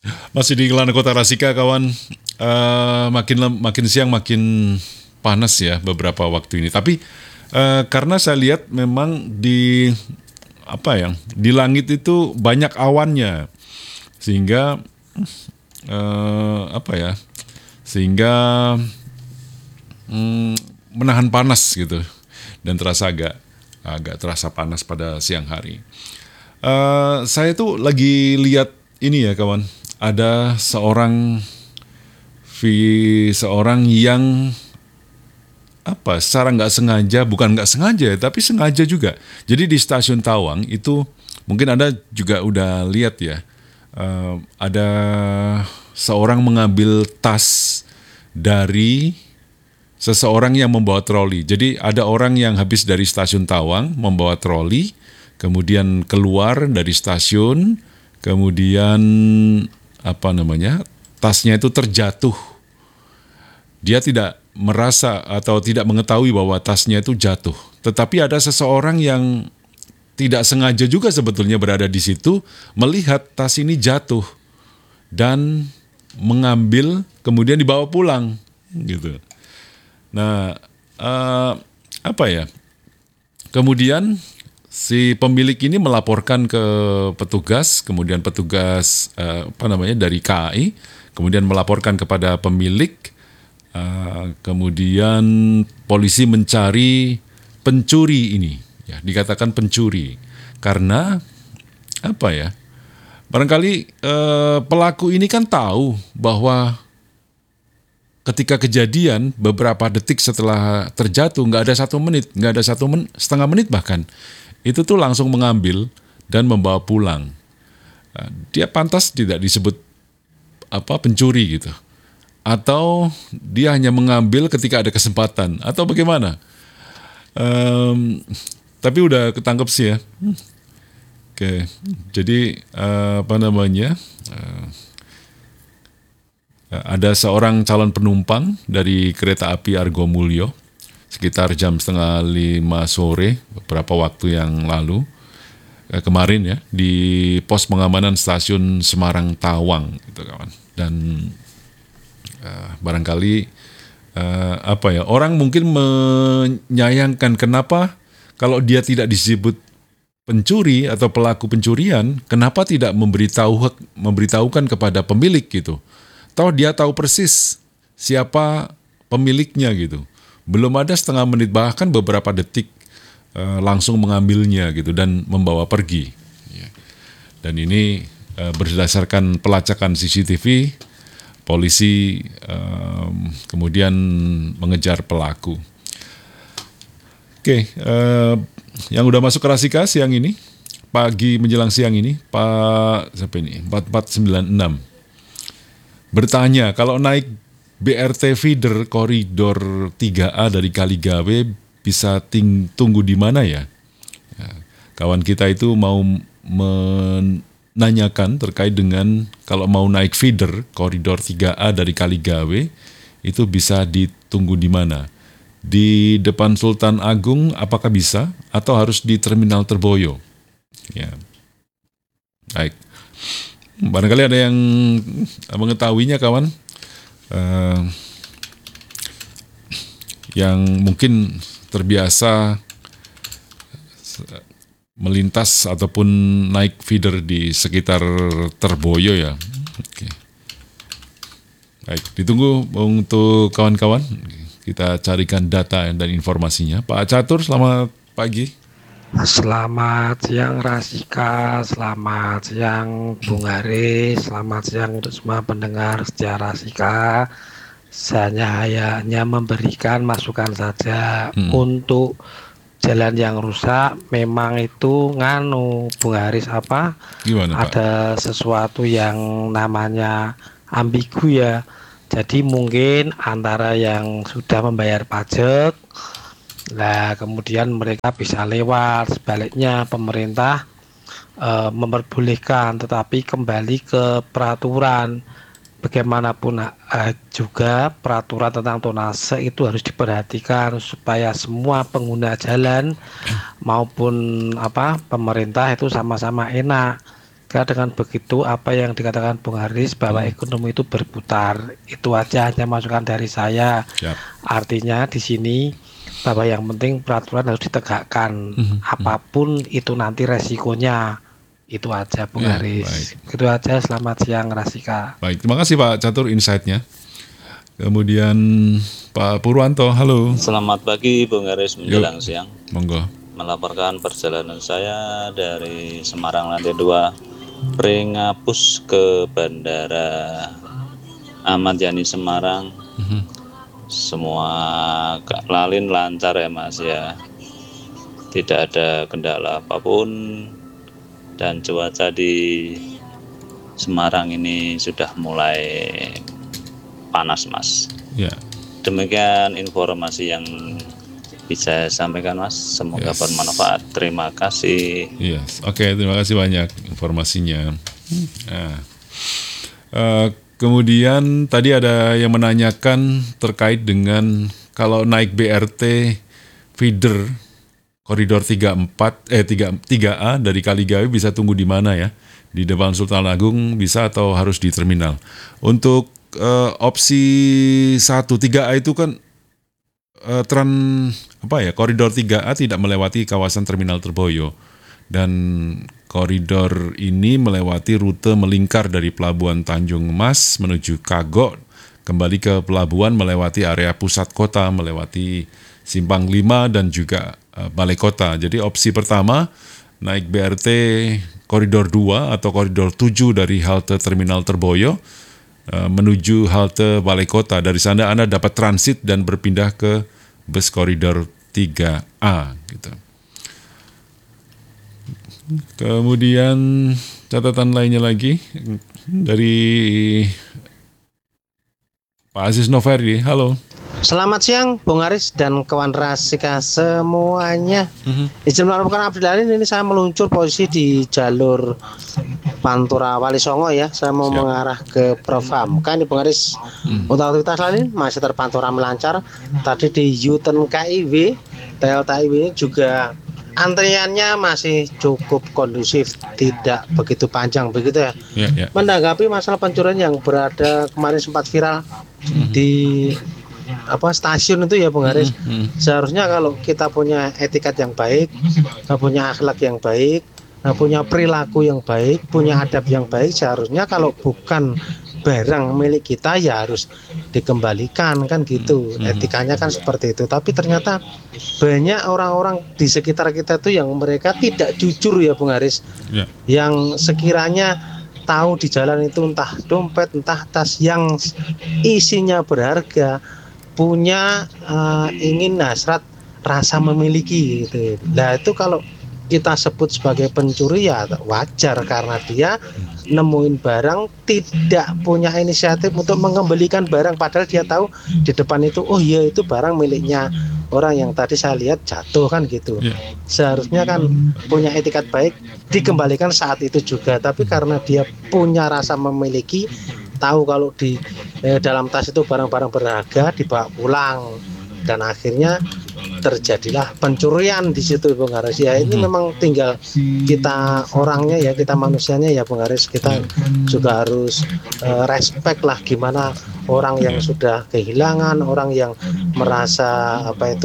Masih di Kelana Kota Rasika, kawan. Makin siang makin panas ya beberapa waktu ini. Tapi karena saya lihat memang di apa ya, di langit itu banyak awannya, sehingga apa ya, sehingga menahan panas gitu, dan terasa agak terasa panas pada siang hari. Saya tuh lagi lihat ini ya, kawan. Ada seorang yang apa, secara nggak sengaja, bukan nggak sengaja ya, tapi sengaja juga. Jadi di stasiun Tawang itu mungkin Anda juga udah lihat ya, ada seorang mengambil tas dari seseorang yang membawa troli. Jadi ada orang yang habis dari stasiun Tawang membawa troli, kemudian keluar dari stasiun, kemudian apa namanya, tasnya itu terjatuh. Dia tidak merasa atau tidak mengetahui bahwa tasnya itu jatuh. Tetapi ada seseorang yang tidak sengaja juga sebetulnya berada di situ, melihat tas ini jatuh dan mengambil, kemudian dibawa pulang gitu. Nah, apa ya? Kemudian si pemilik ini melaporkan ke petugas, kemudian petugas apa namanya, dari KAI, kemudian melaporkan kepada pemilik. Kemudian polisi mencari pencuri ini, ya, dikatakan pencuri karena apa ya? Barangkali pelaku ini kan tahu bahwa ketika kejadian beberapa detik setelah terjatuh, nggak ada 1 menit, nggak ada setengah menit bahkan, itu tuh langsung mengambil dan membawa pulang. Dia pantas tidak disebut apa, pencuri gitu. Atau dia hanya mengambil ketika ada kesempatan, atau bagaimana? Tapi udah ketangkep sih ya. Oke, jadi apa namanya? Ada seorang calon penumpang dari kereta api Argo Mulyo sekitar jam 4:30 sore beberapa waktu yang lalu, kemarin ya, di pos pengamanan stasiun Semarang Tawang gitu, kawan. Dan barangkali apa ya, orang mungkin menyayangkan kenapa kalau dia tidak disebut pencuri atau pelaku pencurian, kenapa tidak memberitahukan kepada pemilik gitu. Toh dia tahu persis siapa pemiliknya gitu. Belum ada setengah menit, bahkan beberapa detik langsung mengambilnya gitu dan membawa pergi. Dan ini berdasarkan pelacakan CCTV, polisi kemudian mengejar pelaku. Oke, yang udah masuk ke Rasika siang ini, pagi menjelang siang ini, Pak siapa ini? 4496 bertanya, kalau naik BRT feeder koridor 3A dari Kaligawe bisa tunggu di mana ya? Kawan kita itu mau menanyakan terkait dengan kalau mau naik feeder koridor 3A dari Kaligawe itu bisa ditunggu di mana? Di depan Sultan Agung apakah bisa, atau harus di Terminal Terboyo? Ya. Baik. Barangkali ada yang mengetahuinya, kawan, yang mungkin terbiasa melintas ataupun naik feeder di sekitar Terboyo ya. Oke. Baik, ditunggu untuk kawan-kawan. Kita carikan data dan informasinya. Pak Catur, selamat pagi. Selamat siang Rasika, selamat siang Bung Haris, selamat siang untuk semua pendengar setia Rasika. Saya hanya memberikan masukan saja untuk jalan yang rusak. Memang itu Bung Haris, apa? Gimana, Pak? Ada sesuatu yang namanya ambigu ya. Jadi mungkin antara yang sudah membayar pajak, nah kemudian mereka bisa lewat, sebaliknya pemerintah memperbolehkan, tetapi kembali ke peraturan. Bagaimanapun juga peraturan tentang tonase itu harus diperhatikan supaya semua pengguna jalan maupun pemerintah itu sama-sama enak. Sehingga dengan begitu apa yang dikatakan Bung Haris bahwa ekonomi itu berputar, itu aja hanya masukan dari saya. Siap. Artinya di sini bahwa yang penting peraturan harus ditegakkan, apapun itu nanti resikonya. Itu aja Bung Ya, Haris. Itu aja, selamat siang Rasika. Baik, terima kasih Pak Catur insight-nya. Kemudian Pak Purwanto, halo. Selamat pagi Bung Haris menjelang siang. Monggo. Melaporkan perjalanan saya dari Semarang lantai 2 Pringapus ke Bandara Ahmad Yani Semarang. Semua lalin lancar ya Mas ya. Tidak ada kendala apapun dan cuaca di Semarang ini sudah mulai panas Mas. Ya. Demikian informasi yang bisa saya sampaikan Mas, semoga bermanfaat. Terima kasih. Yes. Oke, terima kasih banyak informasinya. Nah, kemudian tadi ada yang menanyakan terkait dengan kalau naik BRT feeder koridor 3A dari Kaligawe bisa tunggu di mana ya? Di depan Sultan Agung bisa atau harus di terminal? Untuk opsi 3A itu kan koridor 3A tidak melewati kawasan Terminal Terboyo dan koridor ini melewati rute melingkar dari Pelabuhan Tanjung Mas menuju Kagok, kembali ke pelabuhan melewati area pusat kota, melewati Simpang 5 dan juga Balai Kota. Jadi opsi pertama naik BRT koridor 2 atau koridor 7 dari halte Terminal Terboyo menuju halte Balai Kota. Dari sana Anda dapat transit dan berpindah ke bus koridor 3A gitu. Kemudian catatan lainnya lagi dari Pak Aziz Noverdi. Halo. Selamat siang Bung Haris dan kawan Rasika semuanya. Izin melaporkan Abdul Alim, ini saya meluncur posisi di jalur Pantura Wali Songo ya. Saya mau mengarah ke Profam. Kan di Bung Haris untuk aktivitas lain masih terpantau ramai lancar. Tadi di U-turn KIW, Delta IW ini juga antriannya masih cukup kondusif, tidak begitu panjang begitu ya. Menanggapi masalah pencurian yang berada kemarin sempat viral di stasiun itu ya Bung Haris. Seharusnya kalau kita punya etikat yang baik, punya akhlak yang baik, punya perilaku yang baik, punya adab yang baik, seharusnya kalau bukan barang milik kita ya harus dikembalikan kan gitu. Etikanya kan seperti itu. Tapi ternyata banyak orang-orang di sekitar kita tuh yang mereka tidak jujur ya Bung Haris. Yang sekiranya tahu di jalan itu entah dompet, entah tas yang isinya berharga, punya ingin hasrat rasa memiliki gitu. Nah itu kalau kita sebut sebagai pencuri ya wajar karena dia nemuin barang tidak punya inisiatif untuk mengembalikan barang padahal dia tahu di depan itu oh iya itu barang miliknya orang yang tadi saya lihat jatuh kan gitu. Seharusnya kan punya etikat baik dikembalikan saat itu juga, tapi karena dia punya rasa memiliki, tahu kalau di dalam tas itu barang-barang berharga dibawa pulang dan akhirnya terjadilah pencurian di situ Bung Haris. Ya ini memang tinggal kita orangnya ya, kita manusianya ya Bung Haris, kita juga harus respect lah gimana orang yang sudah kehilangan, orang yang merasa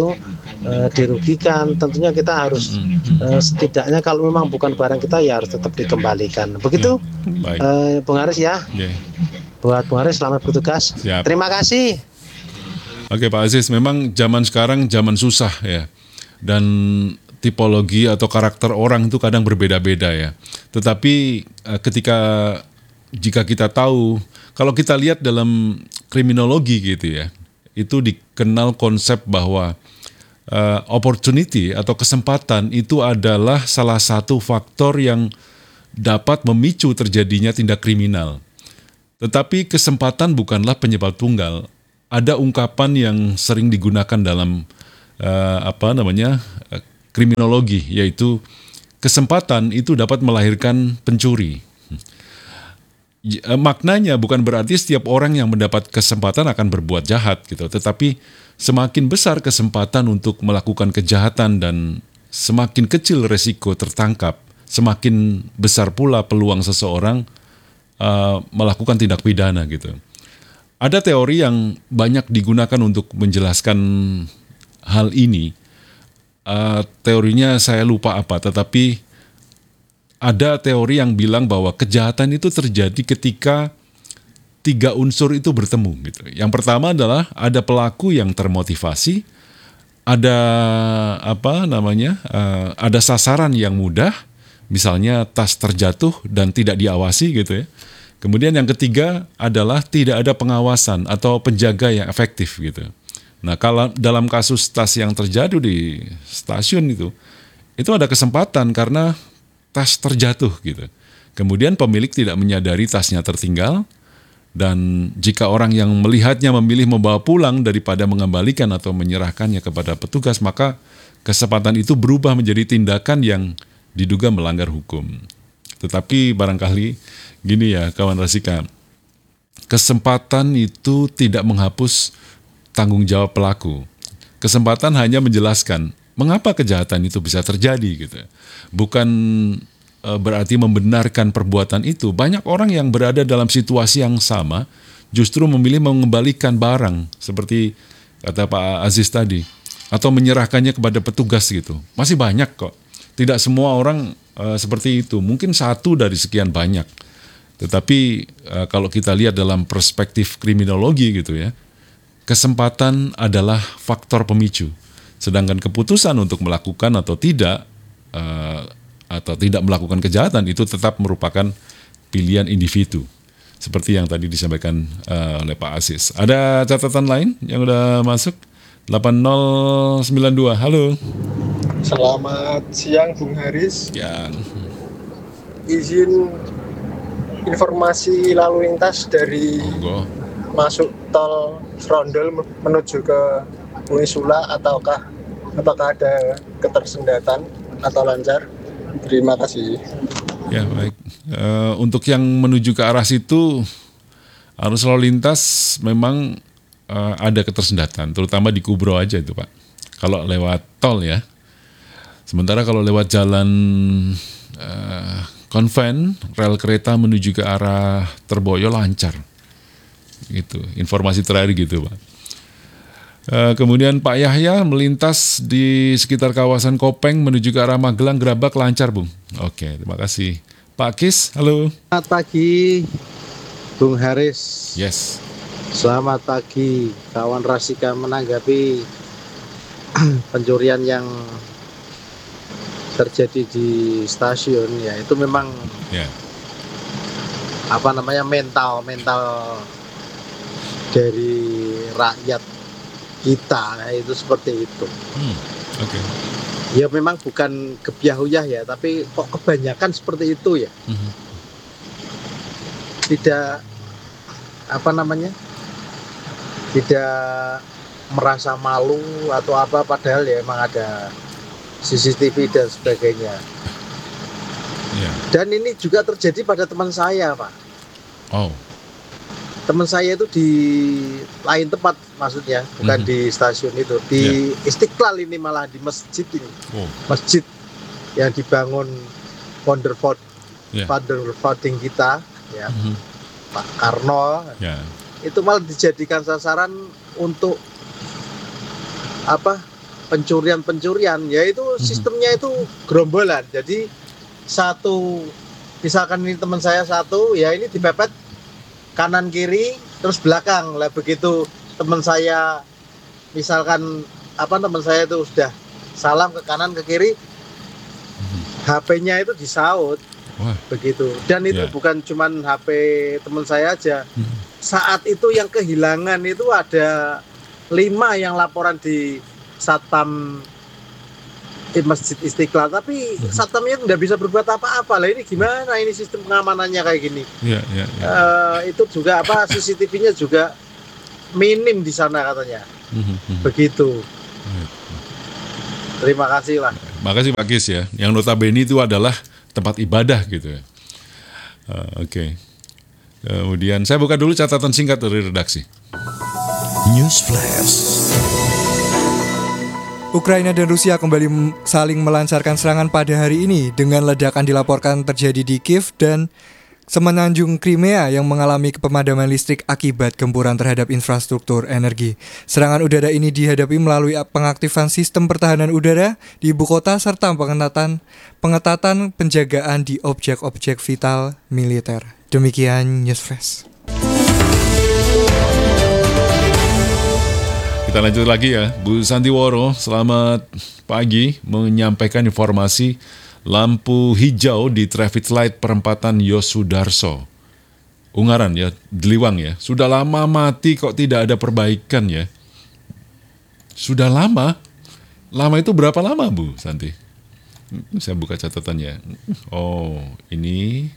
dirugikan. Tentunya kita harus setidaknya kalau memang bukan barang kita ya harus tetap dikembalikan. Begitu Bung Haris ya. Buat Bung Haris selamat bertugas. Terima kasih. Oke Pak Aziz, memang zaman sekarang zaman susah ya. Dan tipologi atau karakter orang itu kadang berbeda-beda ya. Tetapi jika kita tahu, kalau kita lihat dalam kriminologi gitu ya, itu dikenal konsep bahwa opportunity atau kesempatan itu adalah salah satu faktor yang dapat memicu terjadinya tindak kriminal. Tetapi kesempatan bukanlah penyebab tunggal. Ada ungkapan yang sering digunakan dalam kriminologi, yaitu kesempatan itu dapat melahirkan pencuri. Maknanya bukan berarti setiap orang yang mendapat kesempatan akan berbuat jahat gitu, tetapi semakin besar kesempatan untuk melakukan kejahatan dan semakin kecil resiko tertangkap, semakin besar pula peluang seseorang melakukan tindak pidana gitu. Ada teori yang banyak digunakan untuk menjelaskan hal ini. Teorinya saya lupa apa, tetapi ada teori yang bilang bahwa kejahatan itu terjadi ketika 3 unsur itu bertemu gitu. Yang pertama adalah ada pelaku yang termotivasi, ada ada sasaran yang mudah, misalnya tas terjatuh dan tidak diawasi gitu ya. Kemudian yang ketiga adalah tidak ada pengawasan atau penjaga yang efektif gitu. Nah, kalau dalam kasus tas yang terjatuh di stasiun itu ada kesempatan karena tas terjatuh gitu. Kemudian pemilik tidak menyadari tasnya tertinggal, dan jika orang yang melihatnya memilih membawa pulang daripada mengembalikan atau menyerahkannya kepada petugas, maka kesempatan itu berubah menjadi tindakan yang diduga melanggar hukum. Tetapi barangkali gini ya kawan Rasika, kesempatan itu tidak menghapus tanggung jawab pelaku. Kesempatan hanya menjelaskan mengapa kejahatan itu bisa terjadi gitu. Bukan berarti membenarkan perbuatan itu. Banyak orang yang berada dalam situasi yang sama justru memilih mengembalikan barang seperti kata Pak Aziz tadi, atau menyerahkannya kepada petugas gitu. Masih banyak kok. Tidak semua orang seperti itu. Mungkin 1 dari sekian banyak. Tetapi kalau kita lihat dalam perspektif kriminologi gitu ya, kesempatan adalah faktor pemicu. Sedangkan keputusan untuk melakukan atau tidak melakukan kejahatan itu tetap merupakan pilihan individu. Seperti yang tadi disampaikan oleh Pak Aziz. Ada catatan lain yang udah masuk? 8092, halo. Selamat siang Bung Haris. Ya. Izin informasi lalu lintas dari masuk tol Frondol menuju ke Unisula, apakah ada ketersendatan atau lancar? Terima kasih. Ya baik. Untuk yang menuju ke arah situ, arus lalu lintas memang ada ketersendatan, terutama di Kubro aja itu Pak. Kalau lewat tol ya. Sementara kalau lewat jalan konven, rel kereta menuju ke arah Terboyo lancar. Gitu. Informasi terakhir gitu Pak. Kemudian Pak Yahya melintas di sekitar kawasan Kopeng menuju ke arah Magelang Gerabak lancar Bung. Oke, terima kasih. Pak Kis, halo. Selamat pagi Bung Haris. Yes. Selamat pagi kawan Rasika. Menanggapi pencurian yang terjadi di stasiun ya, itu memang mental dari rakyat kita itu seperti itu. Okay. Ya memang bukan kebiahuyah ya, tapi kok kebanyakan seperti itu ya. Tidak tidak merasa malu atau apa, padahal ya memang ada CCTV dan sebagainya. Dan ini juga terjadi pada teman saya Pak. Teman saya itu di lain tempat, maksudnya bukan di stasiun itu, di Istiqlal ini, malah di masjid ini. Masjid yang dibangun founder founding kita ya, Pak Karno. Itu malah dijadikan sasaran untuk pencurian, yaitu sistemnya itu gerombolan. Jadi misalkan ini teman saya satu, ya ini dipepet kanan kiri terus belakang lah, begitu teman saya misalkan teman saya itu sudah salam ke kanan ke kiri, HP-nya itu disaut. Begitu. Dan itu bukan cuman HP teman saya aja. Saat itu yang kehilangan itu ada 5 yang laporan di Satpam Masjid Istiqlal, tapi satpamnya nggak bisa berbuat apa-apa. Lah ini gimana ini sistem pengamanannya kayak gini? Itu juga CCTV-nya juga minim di sana katanya. Begitu. Terima kasih lah. Makasih Pak Kis ya. Yang notabene itu adalah tempat ibadah gitu ya. Oke. Kemudian saya buka dulu catatan singkat dari redaksi. News Flash. Ukraina dan Rusia kembali saling melancarkan serangan pada hari ini dengan ledakan dilaporkan terjadi di Kiev dan semenanjung Crimea yang mengalami pemadaman listrik akibat gempuran terhadap infrastruktur energi. Serangan udara ini dihadapi melalui pengaktifan sistem pertahanan udara di ibu kota serta pengetatan penjagaan di objek-objek vital militer. Demikian Newsflash. Kita lanjut lagi ya, Bu Santiworo, selamat pagi, menyampaikan informasi lampu hijau di traffic light perempatan Yosudarso. Ungaran ya, Deliwang ya, sudah lama mati kok tidak ada perbaikan ya. Sudah lama? Lama itu berapa lama Bu Santi? Saya buka catatannya. Oh, ini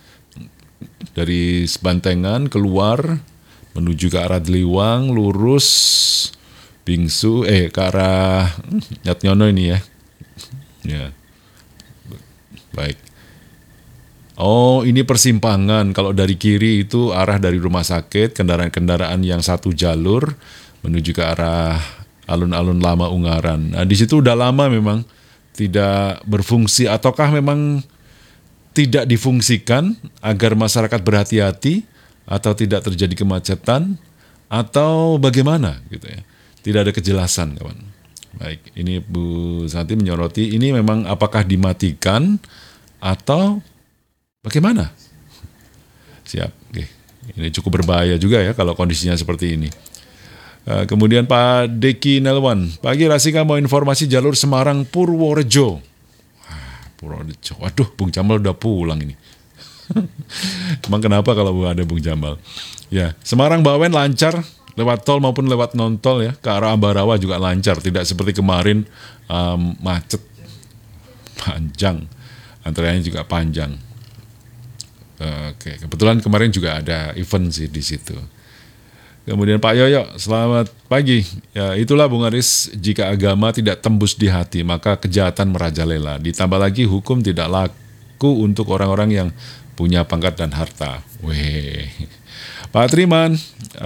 dari Sebantengan keluar menuju ke arah Deliwang, lurus Bingsu, ke arah Nyatnyono ini ya. Ya. Baik. Oh, ini persimpangan. Kalau dari kiri itu arah dari rumah sakit, kendaraan-kendaraan yang satu jalur menuju ke arah alun-alun lama Ungaran. Nah, di situ udah lama memang tidak berfungsi, ataukah memang tidak difungsikan agar masyarakat berhati-hati atau tidak terjadi kemacetan atau bagaimana gitu ya. Tidak ada kejelasan, kawan. Baik, ini Bu Santi menyoroti, ini memang apakah dimatikan atau bagaimana? Siap, oke. Ini cukup berbahaya juga ya kalau kondisinya seperti ini. Kemudian Pak Deki Nelwan, pagi Rasika mau informasi jalur Semarang Purworejo. Purworejo, waduh Bung Jamal udah pulang ini. Emang kenapa kalau ada Bung Jamal? Ya, Semarang Bawen lancar. Lewat tol maupun lewat non-tol ya, ke arah Ambarawa juga lancar, tidak seperti kemarin macet panjang, antreannya juga panjang. Oke, kebetulan kemarin juga ada event sih di situ. Kemudian Pak Yoyo, selamat pagi. Ya, itulah Bung Aris, jika agama tidak tembus di hati, maka kejahatan merajalela. Ditambah lagi hukum tidak laku untuk orang-orang yang punya pangkat dan harta. Weh. Pak Triman,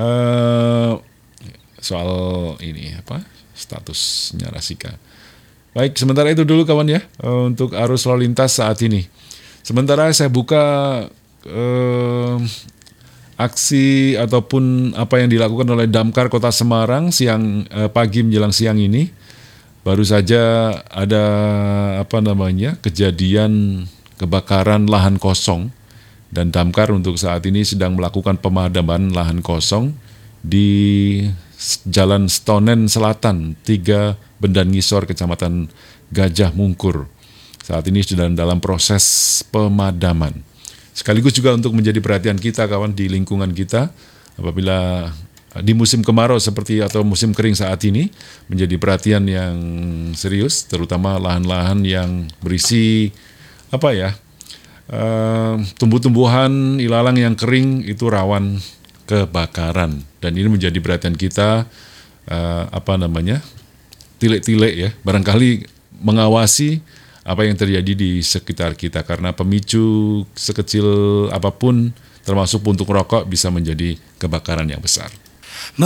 soal ini apa statusnya Rasika. Baik, sementara itu dulu kawan ya untuk arus lalu lintas saat ini. Sementara saya buka aksi ataupun apa yang dilakukan oleh Damkar Kota Semarang pagi menjelang siang ini. Baru saja ada kejadian kebakaran lahan kosong. Dan Damkar untuk saat ini sedang melakukan pemadaman lahan kosong di Jalan Stonen Selatan, 3 Bendan Ngisor, Kecamatan Gajah Mungkur. Saat ini sedang dalam proses pemadaman. Sekaligus juga untuk menjadi perhatian kita kawan di lingkungan kita, apabila di musim kemarau seperti atau musim kering saat ini, menjadi perhatian yang serius, terutama lahan-lahan yang berisi tumbuh-tumbuhan ilalang yang kering itu rawan kebakaran, dan ini menjadi perhatian kita tilik-tilik ya, barangkali mengawasi apa yang terjadi di sekitar kita, karena pemicu sekecil apapun termasuk puntung rokok bisa menjadi kebakaran yang besar.